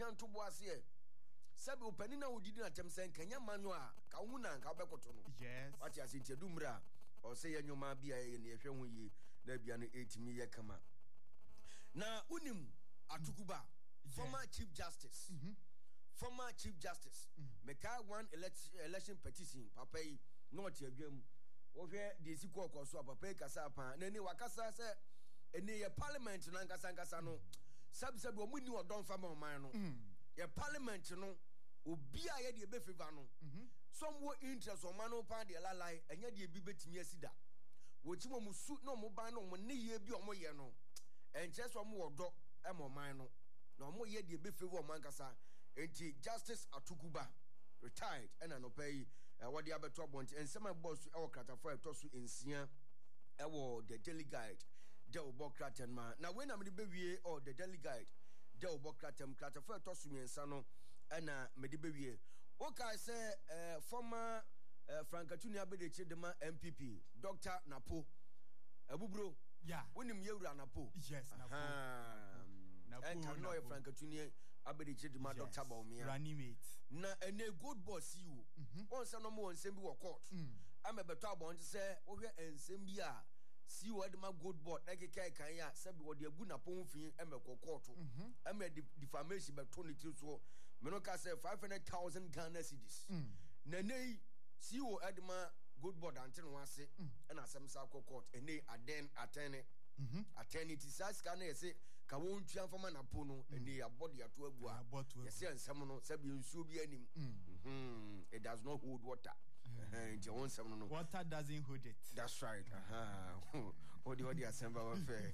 Etian to Boasie. Sabi openina udidi na temsen Kenya manwa ka wuna nka obekoto no. Yes. What you say dumra or say nyoma bia ye ne hwe ho yi na bia no 8 ye kama. Na unim Atukuba former Chief Justice. Former Chief Justice. Meka one election petition papa yi not yadwam. Wo hwe de siko okoso papa yi kasa pa na ni wakasa se ene ye parliament na nkasa no sabi omuni odon fama oman no. Ye parliament no obi a ye de be favor no some wo interest o man no pan de lalai enya de bi betimi asida wo chimo musu no mo ban no mo ne ye bi o mo ye no enche so mo odo e mo man no na mo ye de be favor o man kasa enti Justice Atukuba retired and an pay what the abeto abont ensema boss e okratafo etosu ensia e wo the Daily Guide de obokraten ma na when am de bewie or the Daily Guide de obokratem kratafo etosu ensa no na me de bewie o kai say former Frankatuni Abedechi Dema MPP Dr. Napo Abubro yeah wonim yewura Napo yes Napo and can know Frankatuni Abedechi Dema Dr. Baumia Ranimate na ene good boss you on say no more nsem bi wo court am beto abon say wo hwe ensem bi a si wo de ma good board na keke kan ya sabi wo de agu na ponfin emekọ court am defamation beto ne tiri so me no ka say 500,000 Ghana cedis na nei si wo edma good board antene wase na asem sa court ene aden atene attorney saska na yese ka won twa fama na po no ene abodi ato agu a yese ensem no sabi nsuo bi anim it does not hold water water doesn't hold it. That's right. What the assembly affair.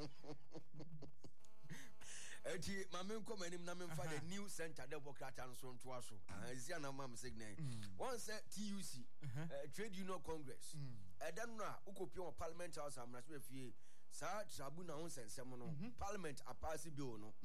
Eti mamen ko manim na men fa the new center Democrat and so to aso. Ezia na mam signal. One say TUC Trade Union Congress. Then na ukopi on Parliament House amna so fie sa trabu na on sensem no Parliament apasi bill no.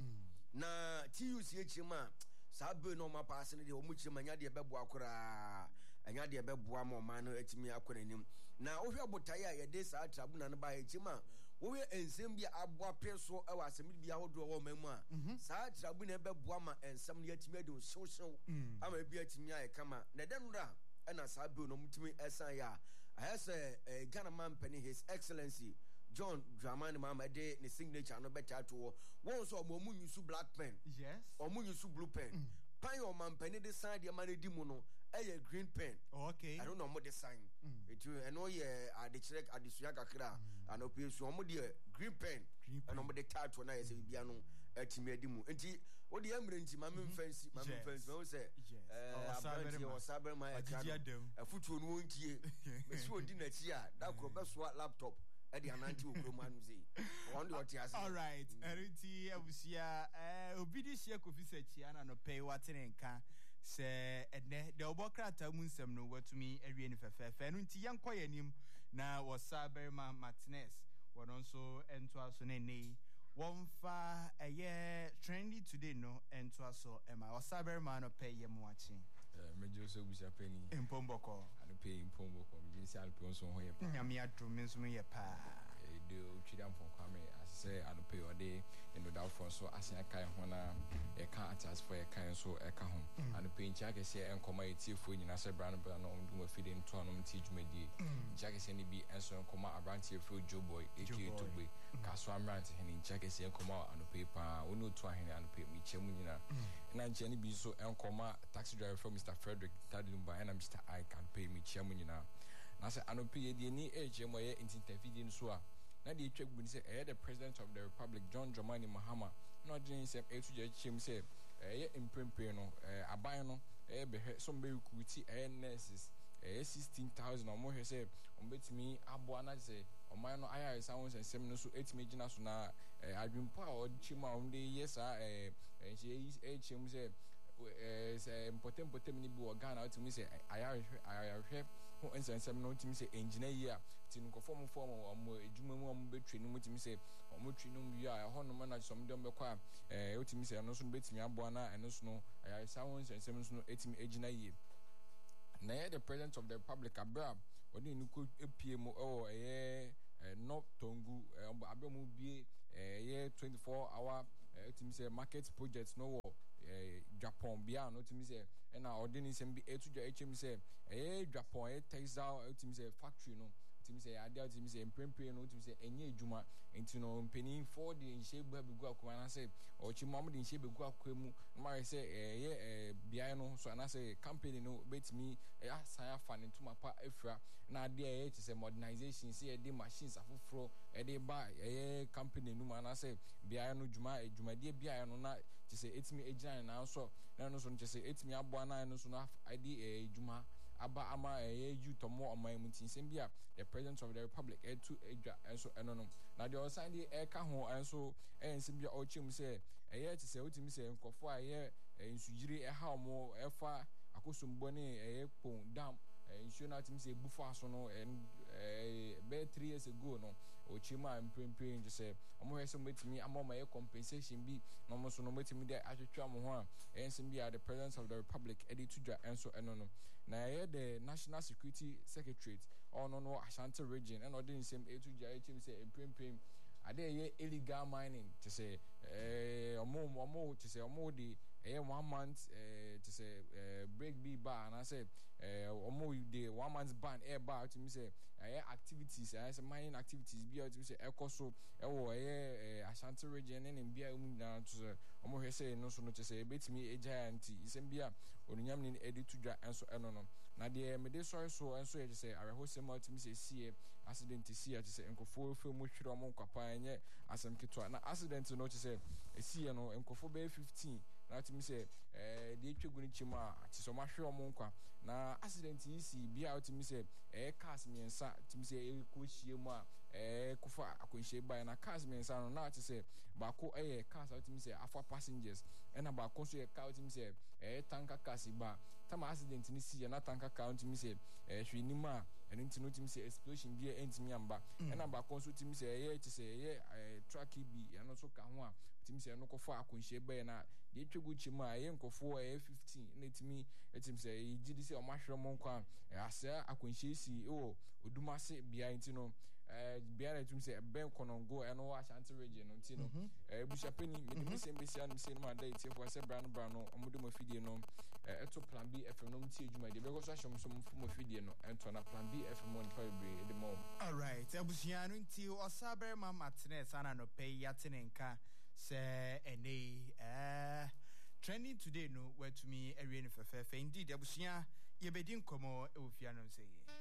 Na TUC echima sabe no ma pass ne de omuchi manya de beboa kora anya de beboa ma man no etimi akora nim na wo hwe botaye a ye de sa tribuna no ba echima wo hwe ensem bia aboa peso e wa asem bia hodo wo mamu a sa tribuna beboa ma ensem ne etimi de hwehwew ama bia etimi aye kama na den ra na sabe no mutimi esan ya ayese Ghana man penny His Excellency John Dramani Mama de ne signature no better to one so omo nyusu black pen yes omo nyusu blue pen pan your man penny de sign the man di mu no green pen okay I don't know what the sign it you know the check adisuya kakra and opesu omo de green pen and omo de tattoo na yese bia no etime di mu enti wo de amre nti mama fancy we say abranti o saber my afutuo no wontie me so odi na chi a da kro be so laptop edi ananti okromu anu sei wonder what you all right eriti abusia obidi share kofi sechi ana no pay watene nka se ene de obokrata mu nsem no watumi awie ni fefefe no nti yankoye nim na wosaber ma Martinez wono nso ento aso ne nei wonfa trendy today no ento aso ema wosaber ma no pay yem wachi mejo so busia penny impomboko anu pay impomboko mejo si anu pay so ho ye pa nyame adrum nso ye pa de twidam fon kwame ase anu pay ode eno da fon so asen kan ho na e kan atas for e kan so e ka ho anu pay ncha ke se enkoma etifo nyina se bra no no ndum afide nto no mti dwumadi ncha ke se ni bi enso enkoma abranti efro Joboy eke togbe kaso amranti hene ncha ke se enkoma anu pay pa onu to ahene anu pay mi chemu nyina na ncha ni bi so enkoma taxi driver from Mr. Frederick Tadumba and Mr. I can pay me chamunina. Na say anope ye ni ejemo ye interview so a na dey check bu say the president of the republic John Dramani Mahama no dey say etu je chem say ye imprempe no aban no be some be recruit nurses 16,000 or more say on betimi abo na say oman no aya sound nsem no so etimi gina so na adwimpo a odchima on dey yes chem say important ni bi Ghana to say ayahwe ho ensensem no to say engineer tin ko form ejuma mu am betwe no to say omo twi no wi a ho no na some dem be kwa to say no so betimi abo na eno so no ayah sound ensensem so no etimi engineer na the president of the republic abra oni ni ko epie mu no tongu abemu bie 24-hour to say market projects no Japan bia no timi say na ordini sem bi etu dwa HM say Japan textile timi say factory no timi say ade timi say emprempre no timi say enye adwuma enti no mpeni for the nhye bu abegu akoma na say ochi mom de nhye begu akwemu na say bia no so na say company no betimi asan afa ne tuma pa afra na ade ti say modernization say the machines afoforo de ba company no na say bia no dwuma de bia no na ti say etimi ejina na so na no so ti say etimi abo na no so na ade dwuma aba ama youth omo omamutin sem bia the president of the republic to edwa enso enono na the osan de eka ho enso ensem bia ochim say ti say otimi say nkofo nsujiri ha omo efa akosombo ne pon dam nsuo na timi say bufa so no be 3 years ago no ochima emprempre nje say omo hwese metimi amoma compensation bi no mo so no metimi de atwetwa mo ho a ensem bia the president of the republic edi tudwa enso enono na the national security secretariat no Ashanti region and odin same etudwa HM say emprempre ade illegal mining to say omo to say omo the 1 month to say break be bar and I say omo the 1 month ban air bar to me say activities I say mining activities be to say ekoso Ashanti region and bia na to say omo say no so no to say betimi giant isem bia onunyam ni edi tudwa enso eno no na de me de so enso ye say arehosem ultimate say see accident see to say enkofo femu hwere omo kwapa enye asem ketwa na accident no to say see no enkofo be 15 na to me say de etwegu ni chima ti so ma hwe omo nkwa na accident yi si bia to me say cars miensa to me say ko hie mu a kufa akonhye bai na cars miensa no na to say ba ko cars to me say afa passengers ena ba ko so car to me say tanker cars ba tama accident ni si na tanker car to me say hwini ma eno ntino to me say explosion bia entimi amba ena ba ko so to me say to say truck bi eno so ka ho a to me say no ko fa akonhye bai na de twegu chima nkofo 15 na etimi say gidi say o ma hwere mo nkwa asa akonhye si odumase bia ntino bia na tum say ben konongo eno Ashanti region no ntino bushapeni me sem besia no say no ada itiefo say brano omudo mafidie no eto plan B FM no mtie adwuma de be go so ahyem so mfo mafidie no ento na plan B FM on pa be de mom. All right abusia no nti osaber mama tene sana no pay yatene nka say ene trending today no where to me area no fefe indeed abusia ye bedin komo e ofia no say